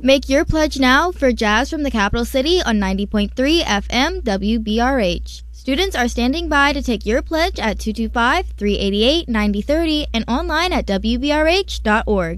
Make your pledge now for Jazz from the Capital City on 90.3 FM WBRH. Students are standing by to take your pledge at 225-388-9030 and online at wbrh.org.